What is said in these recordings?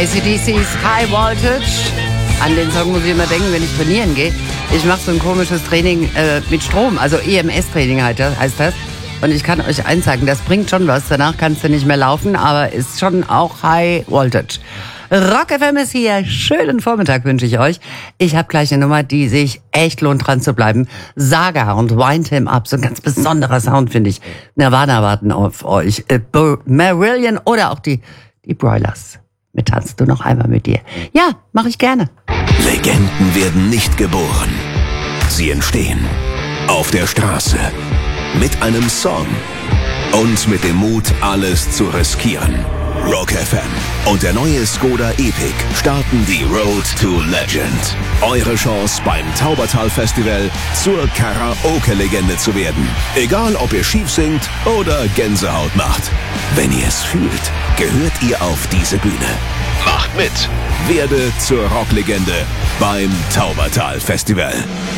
AC/DC's High Voltage. An den Song muss ich immer denken, wenn ich trainieren gehe. Ich mache so ein komisches Training mit Strom, also EMS-Training heißt das. Und ich kann euch eins sagen, das bringt schon was. Danach kannst du nicht mehr laufen, aber ist schon auch High Voltage. Rock FM ist hier. Schönen Vormittag wünsche ich euch. Ich habe gleich eine Nummer, die sich echt lohnt, dran zu bleiben. Saga und Wind Him Up. So ein ganz besonderer Sound, finde ich. Nirvana warten auf euch. Marillion oder auch die Broilers. Mit Tanzt du noch einmal mit dir? Ja, mache ich gerne. Legenden werden nicht geboren. Sie entstehen auf der Straße. Mit einem Song. Und mit dem Mut, alles zu riskieren. Rock FM und der neue Skoda Epic starten die Road to Legend. Eure Chance beim Taubertal Festival zur Karaoke-Legende zu werden. Egal, ob ihr schief singt oder Gänsehaut macht. Wenn ihr es fühlt, gehört ihr auf diese Bühne. Macht mit. Werde zur Rocklegende beim Taubertal Festival.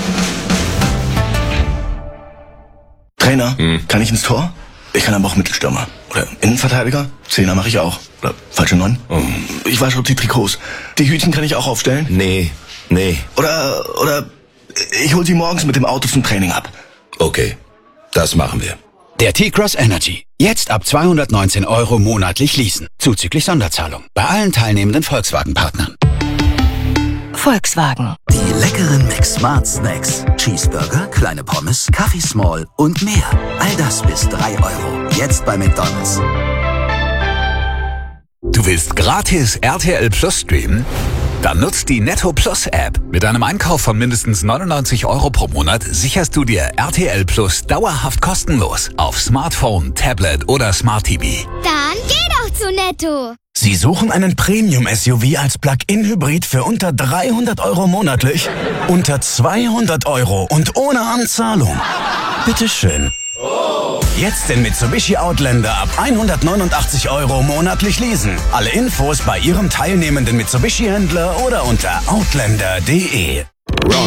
Trainer, kann ich ins Tor? Ich kann aber auch Mittelstürmer. Oder Innenverteidiger? Zehner mache ich auch. Oder falsche 9? Ich wasche auch die Trikots. Die Hütchen kann ich auch aufstellen? Nee. Oder ich hol sie morgens mit dem Auto zum Training ab. Okay, das machen wir. Der T-Cross Energy. Jetzt ab 219 € monatlich leasen. Zuzüglich Sonderzahlung. Bei allen teilnehmenden Volkswagen-Partnern. Volkswagen. Die leckeren McSmart Snacks. Cheeseburger, kleine Pommes, Kaffee Small und mehr. All das bis 3 €. Jetzt bei McDonald's. Du willst gratis RTL Plus streamen? Dann nutzt die Netto Plus App. Mit einem Einkauf von mindestens 99 € pro Monat sicherst du dir RTL Plus dauerhaft kostenlos auf Smartphone, Tablet oder Smart TV. Dann geh doch zu Netto. Sie suchen einen Premium-SUV als Plug-in-Hybrid für unter 300 € monatlich? Unter 200 € und ohne Anzahlung? Bitteschön. Jetzt den Mitsubishi Outlander ab 189 € monatlich leasen. Alle Infos bei Ihrem teilnehmenden Mitsubishi-Händler oder unter outlander.de.